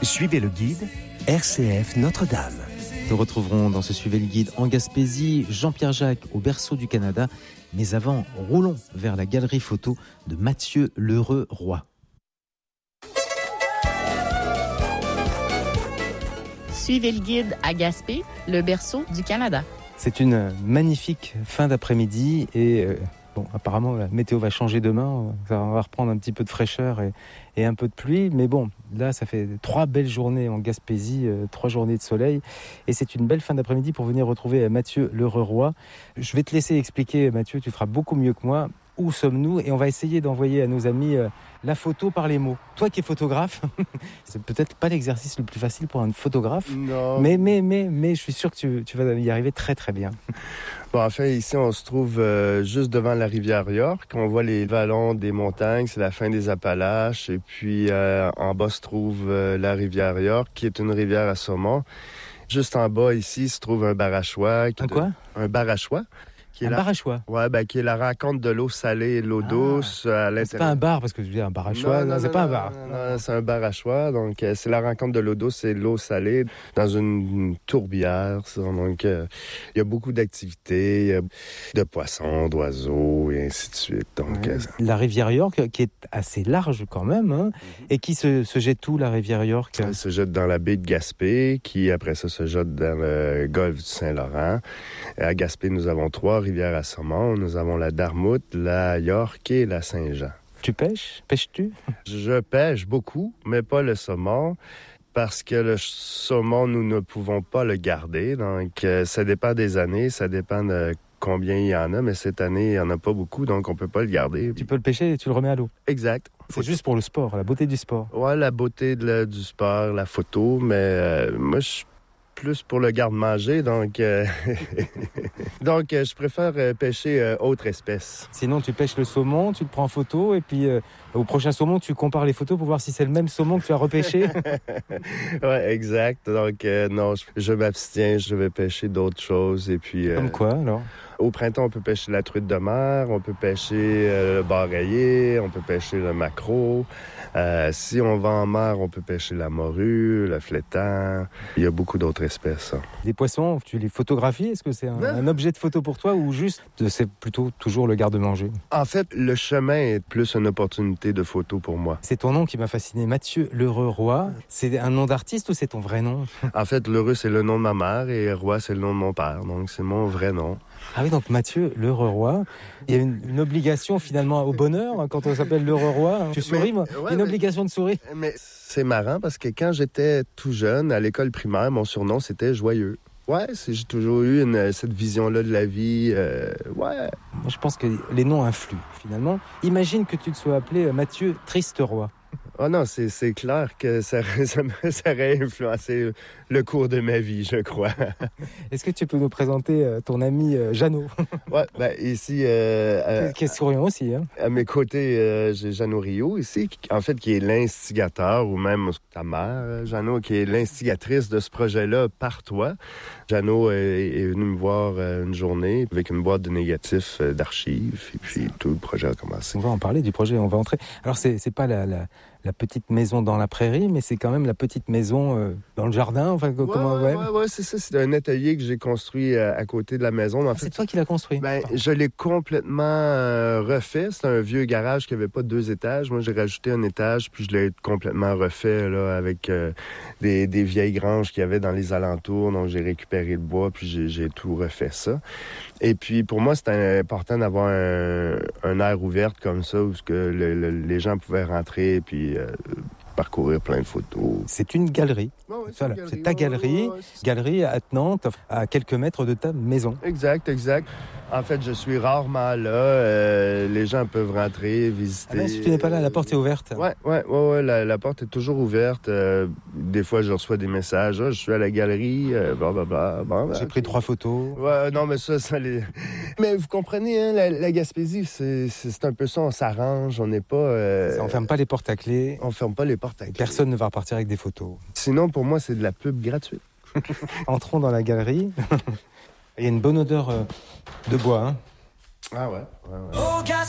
Suivez le guide RCF Notre-Dame. Nous retrouverons dans ce Suivez le guide en Gaspésie Jean-Pierre Jacques au berceau du Canada. Mais avant, roulons vers la galerie photo de Mathieu L'Heureux-Roy. Suivez le guide à Gaspé, le berceau du Canada. C'est une magnifique fin d'après-midi et apparemment la météo va changer demain. On va reprendre un petit peu de fraîcheur et un peu de pluie. Mais bon, là ça fait 3 belles journées en Gaspésie, 3 journées de soleil. Et c'est une belle fin d'après-midi pour venir retrouver Mathieu L'Heureux-Roy. Je vais te laisser expliquer, Mathieu, tu feras beaucoup mieux que moi. Où sommes-nous? Et on va essayer d'envoyer à nos amis la photo par les mots. Toi qui es photographe, c'est peut-être pas l'exercice le plus facile pour un photographe. Non. Mais je suis sûr que tu vas y arriver très très bien. Bon, en fait, ici, on se trouve juste devant la rivière York. On voit les vallons des montagnes, c'est la fin des Appalaches. Et puis, en bas se trouve la rivière York, qui est une rivière à saumon. Juste en bas, ici, se trouve un barachois. Un barachois. Un barachois? Ouais, qui est la rencontre de l'eau salée et de l'eau douce à l'intérieur. C'est pas un bar, parce que je veux dire, un barachois, c'est pas un bar. Non, c'est un barachois. Donc, c'est la rencontre de l'eau douce et de l'eau salée dans une tourbière. Donc, il y a beaucoup d'activités, il y a de poissons, d'oiseaux et ainsi de suite. Donc, la rivière York, qui est assez large quand même, hein, et qui se jette où, la rivière York? Elle se jette dans la baie de Gaspé, qui après ça se jette dans le golfe du Saint-Laurent. À Gaspé, nous avons 3 rivières à saumon. Nous avons la Dartmouth, la York et la Saint-Jean. Tu pêches? Pêches-tu? Je pêche beaucoup, mais pas le saumon. Parce que le saumon, nous ne pouvons pas le garder. Donc, ça dépend des années, ça dépend de combien il y en a. Mais cette année, il n'y en a pas beaucoup, donc on ne peut pas le garder. Tu peux le pêcher et tu le remets à l'eau? Exact. C'est juste pour le sport, la beauté du sport. Ouais, la beauté du sport, la photo. Mais moi, je suis plus pour le garde-manger, donc je préfère pêcher autre espèce. Sinon, tu pêches le saumon, tu te prends en photo, et puis au prochain saumon, tu compares les photos pour voir si c'est le même saumon que tu as repêché. Ouais, exact. Donc, non, je m'abstiens, je vais pêcher d'autres choses. Et puis, comme quoi, alors? Au printemps, on peut pêcher la truite de mer, on peut pêcher le bar rayé, on peut pêcher le maquereau. Si on va en mer, on peut pêcher la morue, le flétan. Il y a beaucoup d'autres espèces. Des poissons, tu les photographies? Est-ce que c'est un objet de photo pour toi ou juste c'est plutôt toujours le garde-manger? En fait, le chemin est plus une opportunité de photo pour moi. C'est ton nom qui m'a fasciné, Mathieu L'Heureux-Roy. C'est un nom d'artiste ou c'est ton vrai nom? En fait, L'Heureux, c'est le nom de ma mère et Roy, c'est le nom de mon père. Donc, c'est mon vrai nom. Ah oui, donc Mathieu L'Heureux-Roy. Il y a une obligation finalement au bonheur hein, quand on s'appelle L'Heureux-Roy. Tu souris, moi? Ouais, une obligation de sourire. Mais c'est marrant parce que quand j'étais tout jeune, à l'école primaire, mon surnom, c'était Joyeux. Ouais, j'ai toujours eu cette vision-là de la vie. Ouais. Moi, je pense que les noms influent, finalement. Imagine que tu te sois appelé Mathieu Triste-Roy. Oh non, c'est clair que ça aurait influencé le cours de ma vie, je crois. Est-ce que tu peux nous présenter ton ami Jeannot? Ouais, ici... qui est souriant aussi, hein? À mes côtés, j'ai Jeannot Rio ici, qui est l'instigateur, ou même ta mère, Jeannot, qui est l'instigatrice de ce projet-là par toi. Jeannot est venu me voir une journée avec une boîte de négatifs d'archives, et puis tout le projet a commencé. On va en parler du projet, on va entrer. Alors, c'est pas la petite maison dans la prairie, mais c'est quand même la petite maison dans le jardin. Enfin, ouais, c'est ça. C'est un atelier que j'ai construit à côté de la maison. En fait, c'est toi qui l'as construit? Je l'ai complètement refait. C'est un vieux garage qui n'avait pas 2 étages. Moi, j'ai rajouté un étage, puis je l'ai complètement refait là, avec des vieilles granges qu'il y avait dans les alentours. Donc, j'ai récupéré le bois, puis j'ai tout refait ça. Et puis, pour moi, c'était important d'avoir un air ouvert comme ça, où les gens pouvaient rentrer, puis parcourir plein de photos. C'est une galerie. Ouais, c'est ta galerie, galerie attenante à quelques mètres de ta maison. Exact. En fait, je suis rarement là. Les gens peuvent rentrer, visiter. Ah, si tu n'es pas là, la porte est ouverte. Ouais, la porte est toujours ouverte. Des fois, je reçois des messages. Je suis à la galerie, blablabla. J'ai pris 3 photos. Ouais, non, mais ça les... Mais vous comprenez, hein, la Gaspésie, c'est un peu ça. On s'arrange, on n'est pas... On ferme pas les portes à clé. On ferme pas les portes à clé. Personne ne va repartir avec des photos. Sinon, pour moi, c'est de la pub gratuite. Entrons dans la galerie. Il y a une bonne odeur de bois. Hein. Ah ouais.